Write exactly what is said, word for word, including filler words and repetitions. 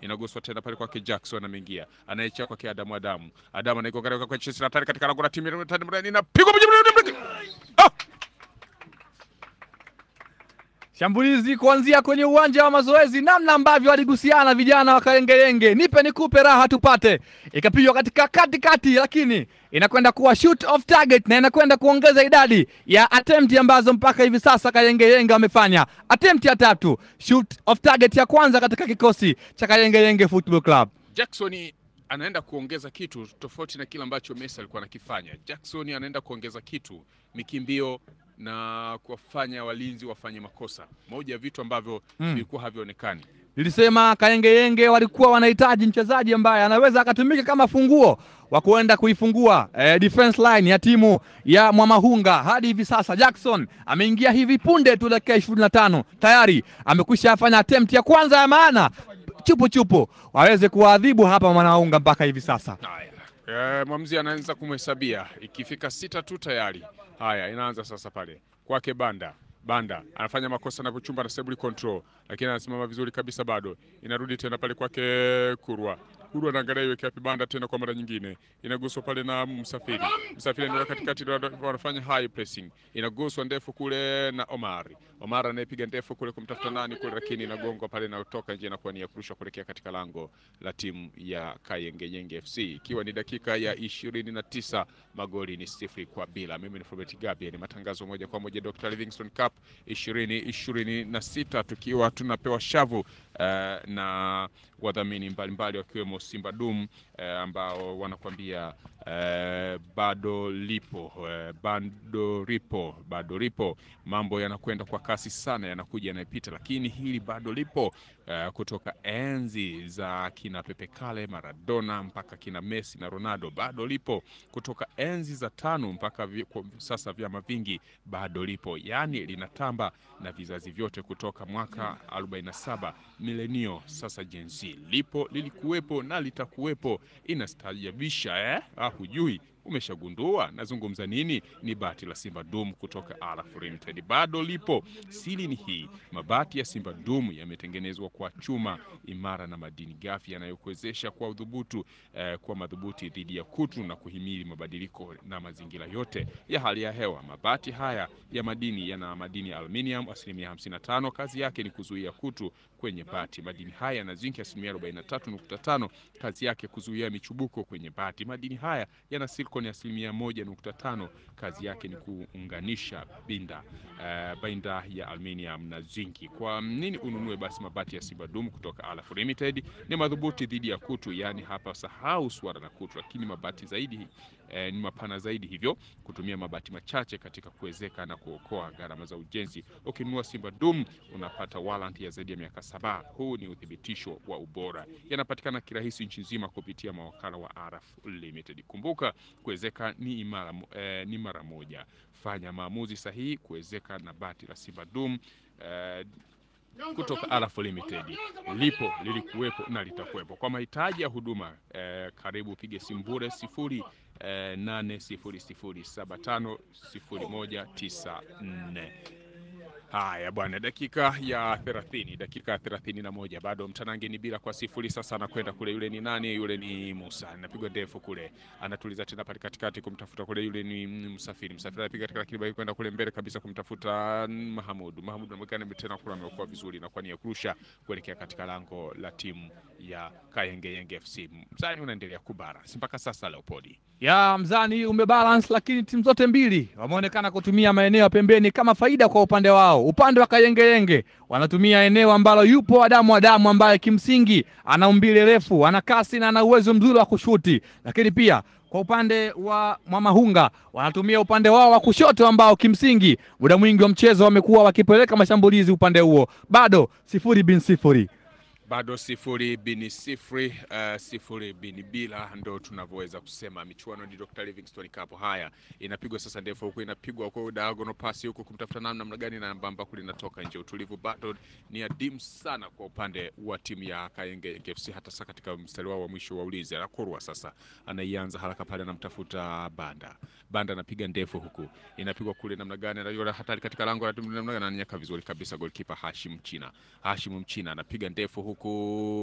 inaguswa tena pale kwa Jackson ameingia, anaiacha kwa Adamu Adamu Adamu anaiko katika kwa Chelsea hatari katika lango la timu ya Tani Mrani, inapigwa ah! Shambulizi kuanzia kwenye uwanja wa mazoezi, namna ambavyo waligusiana vijana wa Kayengelenge, nipe nikupe raha tupate, ikapigwa katika kati kati, lakini inakwenda kuwa shoot off target na inakwenda kuongeza idadi ya attempt ambazo mpaka hivi sasa Kayengelenge wamefanya. Attempt ya tatu, shoot off target ya kwanza katika kikosi cha Kayengelenge Football Club. Jackson anaenda kuongeza kitu tofauti na kile ambacho Messi alikuwa anakifanya. Jackson anaenda kuongeza kitu, mikimbio na kuwafanya walinzi wafanye makosa. Moja ya vitu ambavyo vilikuwa mm. havionekani. Nilisema Kayengelenge walikuwa wanahitaji mchezaji ambaye anaweza akatumika kama funguo wa kuenda kuifungua eh, defense line ya timu ya Mwamahunga. Hadi hivi sasa Jackson ameingia hivi punde tu dakika ishirini na tano. Tayari amekwisha fanya attempt ya kwanza ya maana. Chupu chupu waweze kuadhibu hapa Mwamahunga mpaka hivi sasa. Haya. Eh, mwamuzi anaanza kumhesabia. Ikifika sita tu tayari. Haya, inaanza sasa pale kwake Banda. Banda anafanya makosa na kuchumba na stable control, lakini anasimama vizuri kabisa bado. Inarudi tena pale kwake Kurwa. Kurwa anaangalia iweke wapi Banda tena kwa mara nyingine. Inaguswa pale na Msafiri. Msafiri ndio katikati wanafanya high pressing. Inaguswa ndefu kule na Omari. Omar anayepiga ndefu kule kumtafuta nani kule, lakini inagongwa pale na kutoka nje na kuwa ni ya kurusha kuelekea katika lango la timu ya Kayengelenge F C. Ikiwa ni dakika ya ishirini na tisa, magoli ni sifuri kwa bila. Mimi ni Robert Gabia, ni matangazo moja kwa moja Doctor Livingstone Cup ishirini ishirini na sita, tukiwa tunapewa shavu uh, na wadhamini mbalimbali wakiwemo Simba Dum uh, ambao wanakuambia uh, bado lipo uh, bado ripo bado ripo. Mambo yanakwenda kwa kasi sana, yanakuja yanapita, lakini hili bado lipo uh, kutoka enzi za kina Pepe Kale, Maradona mpaka kina Messi na Ronaldo, bado lipo kutoka enzi za tano mpaka vi, sasa vyama vingi bado lipo, yani linatamba na vizazi vyote kutoka mwaka arobaini na saba milenio sasa Gen Z. Lipo, lilikuwepo na litakuwepo. Inastajabisha eh? Ah, hujui? Umeshagundua nazungumza nini? Ni bati la Simba Dum kutoka Alaf Limited. Bado lipo. Siri ni hii: mabati ya Simba Dum yametengenezwa kwa chuma imara na madini ghafi yanayokuwezesha kwa udhubutu eh, kwa madhubuti dhidi ya kutu na kuhimili mabadiliko na mazingira yote ya hali ya hewa. Mabati haya ya madini yana madini ya aluminium asilimia hamsini na tano. Kazi yake ni kuzuia kutu kwenye bati. Madini haya na zinki asilimia arobaini na tatu nukta tano. Kazi yake kuzuia michubuko kwenye bati. Madini haya yana silikoni asilimia moja nukta tano. Kazi yake ni kuunganisha binda uh, bainda ya aluminium na zinki. Kwa nini ununue basi mabati ya Simba Dum kutoka Alaf Limited? Ni madhubuti dhidi ya kutu, yani hapa sahau swala la kutu, lakini mabati zaidi eh, ni mapana zaidi, hivyo kutumia mabati machache katika kuwezeka na kuokoa gharama za ujenzi. Ukinunua Simba Dum unapata warranty ya zaidi ya miaka saba. Huu ni uthibitisho wa ubora. Yanapatikana kirahisi nchi nzima kupitia mawakala wa Alaf Limited. Kumbuka, kuwezeka ni imara, eh, ni mara moja. Fanya maamuzi sahihi kuwezeka na bati la Simba Dum eh, kutoka Alaf Limited. Lipo, lilikuwepo na litakuwepo. Kwa mahitaji ya huduma eh, karibu pige simu bure sifuri eh, nane sifuri sifuri saba tano sifuri moja tisa nne. Haya bwana, dakika ya thelathini, dakika ya thelathini na moja, bado mtanange ni bila kwa sifuri. Sasa anakwenda kule, yule ni nani? Yule ni Musa, anapigwa ndefu kule, anatuliza tena pale katikati kumtafuta kule, yule ni Msafiri. Msafiri anapiga katika kiba kwenda kule mbele kabisa kumtafuta Mahamudu. Mahamudu amekana tena kule, ameokoa vizuri na kwa nia kurusha kuelekea katika lango la timu ya Kayengelenge F C. Mzani unaendelea kubalance mpaka sasa Leopold. Ya mzani umebalance, lakini timu zote mbili wameonekana kutumia maeneo pembeni kama faida kwa upande wao. Upande wa Kayengelenge wanatumia eneo ambalo yupo Adamu Adamu ambaye kimsingi ana umbile refu, ana kasi na ana uwezo mzuri wa kushuti. Lakini pia kwa upande wa Mwamahunga wanatumia upande wao wa kushoto ambao kimsingi muda mwingi wa mchezo wamekuwa wakipeleka mashambulizi upande huo. Bado sifuri bin sifuri. Bado sifuri bini sifuri, uh, sifuri bini bila, ndo tunavyoweza kusema. Michuano ni Doctor Livingstone Cup. Haya, inapigwa sasa ndefu huko, inapigwa huko diagonal pass huko kumtafuta namna gani na mbamba kule inatoka nje. Utulivu bado ni adimu sana kwa upande wa timu ya Kayengelenge F C, hata sasa katika mstari wao wa mwisho wa ulinzi. Anakurwa sasa, anaianza haraka pale, anamtafuta Banda. Banda anapiga ndefu huku, inapigwa kule namna gani, anajua hatari katika lango la timu namna gani, ananyaka vizuri kabisa goalkeeper Hashim Mchina. Hashim Mchina anapiga ndefu huku